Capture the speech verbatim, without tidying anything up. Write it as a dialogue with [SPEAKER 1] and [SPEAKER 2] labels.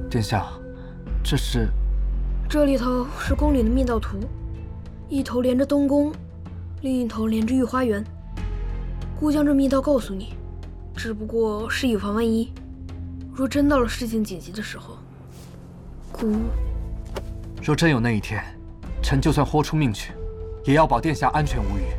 [SPEAKER 1] 殿下，这是……
[SPEAKER 2] 这里头是宫里的密道图，一头连着东宫，另一头连着御花园。孤将这密道告诉你，只不过是以防万一。若真到了事情紧急的时候，孤……
[SPEAKER 1] 若真有那一天，臣就算豁出命去，也要保殿下安全无虞。